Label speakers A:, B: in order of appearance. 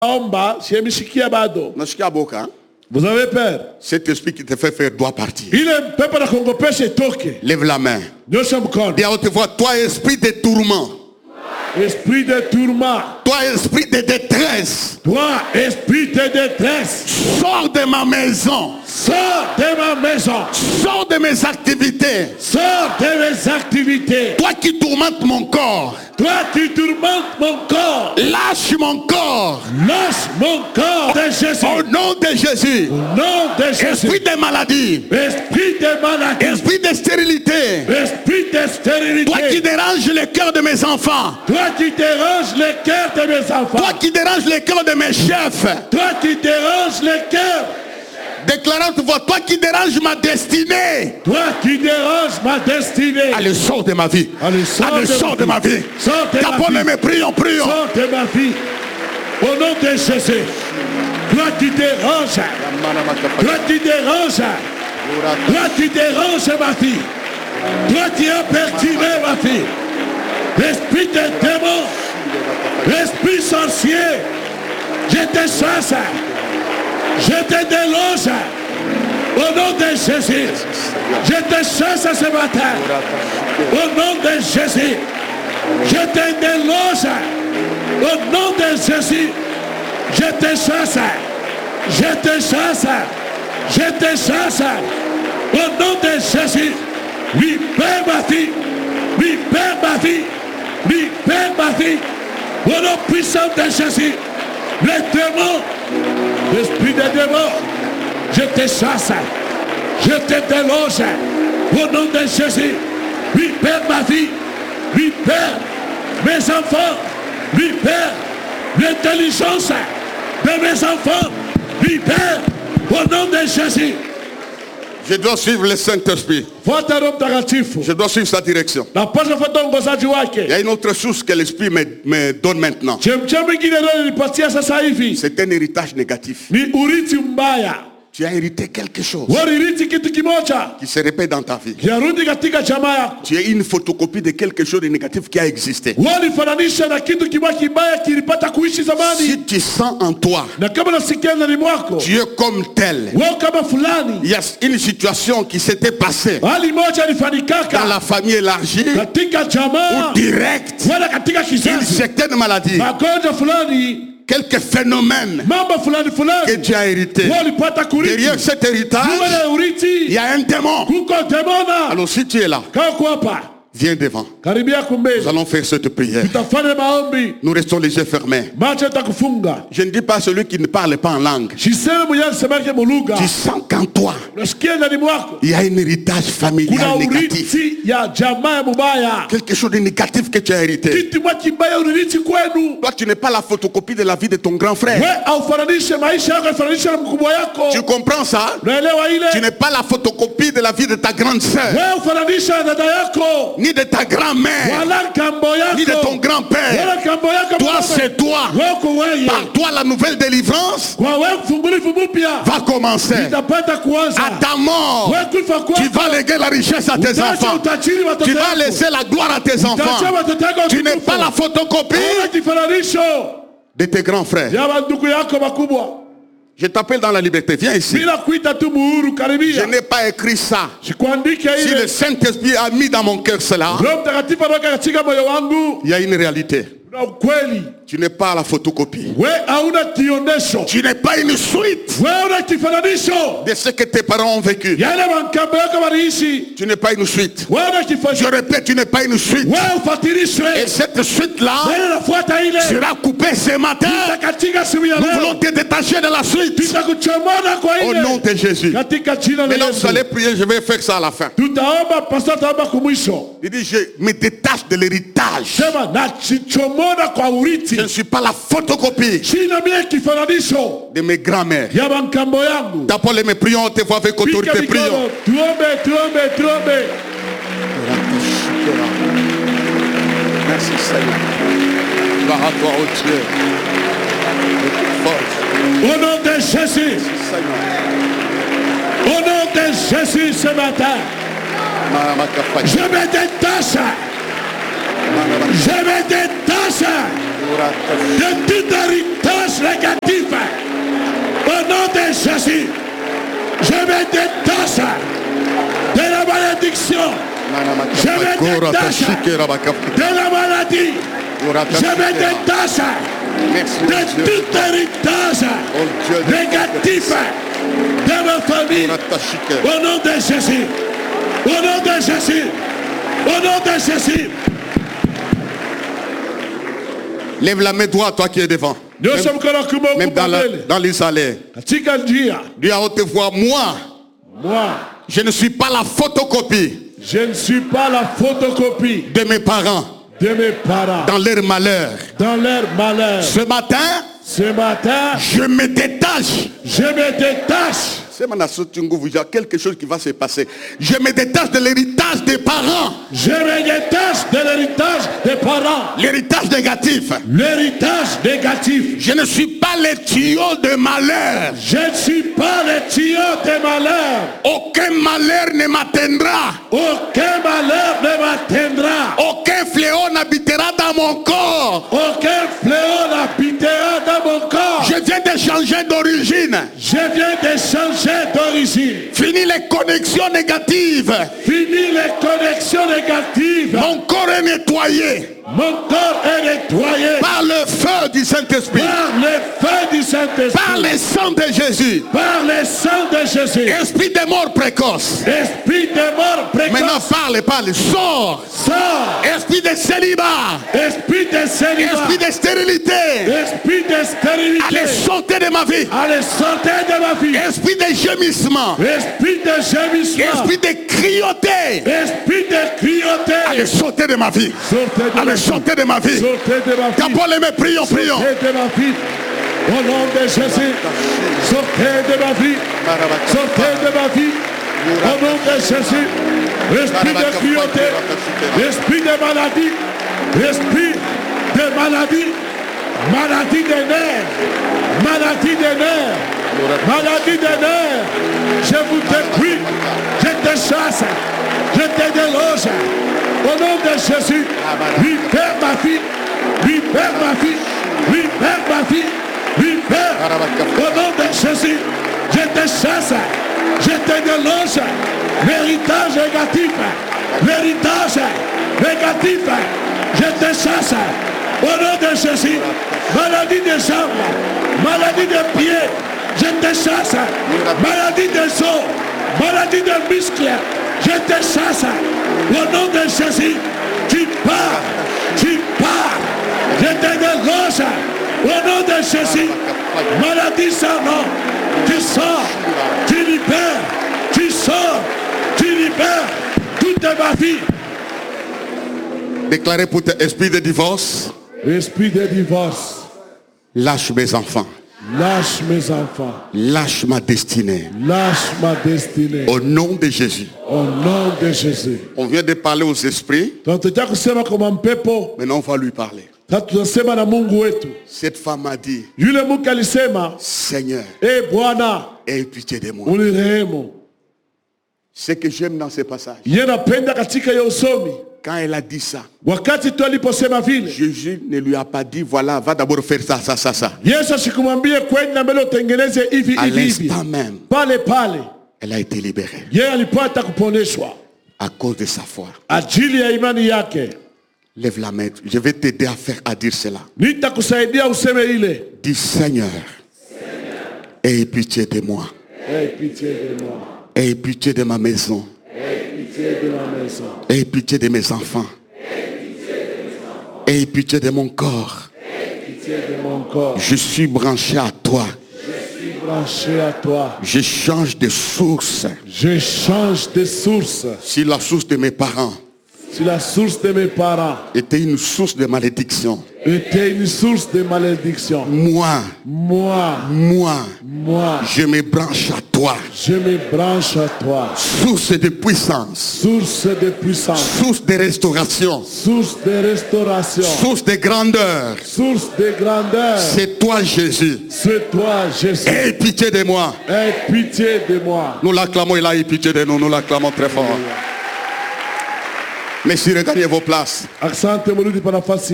A: Vous avez peur?
B: Cet esprit qui te fait faire doit partir.
A: Lève
B: la main. Dis à haute voix, toi esprit de tourment.
A: Esprit de tourment.
B: Toi esprit de détresse.
A: Toi esprit de détresse.
B: Sors de ma maison.
A: Sors de ma maison.
B: Sors de mes activités.
A: Sors de mes activités.
B: Toi qui tourmentes mon corps.
A: Toi qui tourmentes mon corps.
B: Lâche mon corps.
A: Lâche mon corps de Jésus.
B: Au nom de Jésus.
A: Au nom de Jésus.
B: Esprit de maladie.
A: Esprit de maladie.
B: Esprit de stérilité.
A: Esprit de stérilité.
B: Toi qui déranges le cœur de mes enfants.
A: Toi qui déranges le cœur de mes enfants.
B: Toi qui déranges le cœur de mes chefs.
A: Toi qui déranges le cœur.
B: Déclarant toi, toi qui déranges ma destinée.
A: Toi qui déranges ma destinée.
B: Allez, sors de ma vie.
A: Allez, sors
B: de ma vie.
A: Sors de ma vie.
B: Mais prions.
A: Sors de ma vie. Au nom de Jésus. Toi qui déranges. Toi qui déranges. Toi qui déranges ma vie. Toi qui as perturbé ma vie. Esprit de démon. Esprit sorcier. Je te chasse. Je te déloge au nom de Jésus. Je te chasse ce matin au nom de Jésus. Je te déloge au nom de Jésus. Je te chasse. Je te chasse. Je te chasse au nom de Jésus. Libère ma vie. Libère ma vie. Libère ma vie. Au nom puissant de Jésus. Les démons. L'esprit de démon, je te chasse, je te déloge au nom de Jésus. Libère ma vie, libère mes enfants, libère l'intelligence de mes enfants, libère au nom de Jésus.
B: Je dois suivre le Saint-Esprit. Je dois suivre sa direction. Il y a une autre chose que l'Esprit me donne maintenant. C'est un héritage négatif. Tu as hérité quelque chose qui se répète dans ta vie. Tu es une photocopie de quelque chose de négatif qui a existé. Si tu sens en toi, tu es comme tel. Il y a une situation qui s'était passée dans la famille élargie ou directe, une certaine maladie, quelques phénomènes que tu as hérité. Derrière cet héritage, il y a un démon. Alors si tu es là, viens devant. Nous allons faire cette prière. Nous restons les yeux fermés. Je ne dis pas celui qui ne parle pas en langue. Tu sens qu'en toi, il y a un héritage familial négatif. Quelque chose de négatif que tu as hérité. Toi, tu n'es pas la photocopie de la vie de ton grand frère. Tu comprends ça? Tu n'es pas la photocopie de la vie de ta grande sœur, ni de ta grand-mère, ni de ton grand-père. Toi, c'est toi. Par toi, la nouvelle délivrance va commencer. À ta mort, tu vas léguer la richesse à tes enfants. Tu vas laisser la gloire à tes enfants. Tu n'es pas la photocopie de tes grands frères. Je t'appelle dans la liberté. Viens ici. Je n'ai pas écrit ça. Si le Saint-Esprit a mis dans mon cœur cela, il y a une réalité. Tu n'es pas la photocopie. Tu n'es pas une suite de ce que tes parents ont vécu. Tu n'es pas une suite. Je répète, tu n'es pas une suite. Et cette suite-là sera coupée ce matin. Nous voulons te détacher de la suite. Au nom de Jésus. Maintenant vous allez prier, je vais faire ça à la fin. Il dit, je me détache de l'héritage. Je ne suis pas la photocopie de mes grands-mères. D'abord, mes prions, te vois avec autorité, prions. Merci Seigneur. Gloire à toi, oh Dieu.
A: Au nom de Jésus. Au nom de Jésus ce matin. Je me détache. Je me détache de tout héritage négatif. Au nom de Jésus, je me détache de la malédiction. Je me détache de la maladie. Je me détache de tout héritage négatif de ma famille. Au nom de Jésus. Au nom de Jésus. Au nom de Jésus.
B: Lève la main droite, toi qui es devant. Même dans les allées. Dis à haute voix, moi, je ne suis pas la photocopie.
A: Je ne suis pas la photocopie
B: de mes parents. Dans leur malheur.
A: Dans leur malheur.
B: Ce matin, je me détache.
A: Je me détache.
B: Il y a quelque chose qui va se passer. Je me détache de l'héritage des parents.
A: Je me détache de l'héritage des parents.
B: L'héritage négatif.
A: L'héritage négatif.
B: Je ne suis pas le tuyau de malheur.
A: Je ne suis pas le tuyau de malheur.
B: Aucun malheur ne m'atteindra.
A: Aucun malheur ne m'atteindra.
B: Aucun fléau n'habitera dans mon corps.
A: Aucun fléau n'habitera dans mon corps.
B: Je viens de changer d'origine.
A: Je viens de changer d'origine.
B: Fini les connexions négatives.
A: Fini les connexions négatives.
B: Mon corps est nettoyé.
A: Mon corps est nettoyé
B: par le feu du Saint-Esprit.
A: Par le feu du Saint-Esprit.
B: Par le sang de Jésus.
A: Par le sang de Jésus.
B: Esprit de mort précoce.
A: Esprit de mort précoce.
B: Maintenant parle. Sors.
A: Sors.
B: Esprit de célibat.
A: Esprit de célibat.
B: Esprit de stérilité.
A: Esprit de stérilité.
B: Allez sortir de ma vie.
A: Allez sortir de ma vie.
B: Esprit de gémissement.
A: Esprit de gémissement.
B: Esprit de crioter.
A: Esprit de crioter.
B: Allez sortir de ma vie. Sortez de ma vie. D'abord les mains, prions.
A: Sortez de ma vie. Au nom de Jésus. Sortez de ma vie. Sortez de ma vie. Au nom de Jésus. Esprit de cruauté. Esprit de maladie. Esprit de maladie. Maladie des nerfs. Maladie des nerfs. Maladie des nerfs. Je vous détruis. Je te chasse. Je te déloge. Au nom de Jésus, libère ma fille, libère ma fille, libère ma fille, libère. Au nom de Jésus, je te chasse, je te déloge. L'héritage négatif, l'héritage négatif, je te chasse. Au nom de Jésus, maladie des jambes, maladie des pieds, je te chasse. Maladie des os, maladie des muscles, je te chasse. Au nom de Jésus, tu pars, je te déloge. Au nom de Jésus, maladie sans nom, tu sors, tu libères, tu sors, tu libères toute ma vie.
B: Déclarez pour tes esprits de divorce.
A: Esprit de divorce.
B: Lâche mes enfants.
A: Lâche mes enfants.
B: Lâche ma destinée.
A: Lâche ma destinée.
B: Au nom de Jésus.
A: Au nom de Jésus.
B: On vient de parler aux esprits. Maintenant on va lui parler. Cette femme a dit, Seigneur, aie pitié de moi. Ce que j'aime dans ce passage, quand elle a dit ça, Jésus ne lui a pas dit, voilà, va d'abord faire ça. À l'instant même, elle a été libérée. À cause de sa foi. Lève la main. Je vais t'aider à dire cela. Dis Seigneur, aie pitié de moi. Aie pitié de ma maison. Aie pitié de mes enfants. Aie pitié de mon corps. Je suis branché à toi. Je change de source. Si la source de mes parents était une source de malédiction, moi, je me branche à toi. Source de puissance. Source de restauration. Source de grandeur. C'est toi Jésus. Aie pitié de moi. Nous l'acclamons, il a eu pitié de nous. Nous l'acclamons très fort. Merci, regagnez vos places.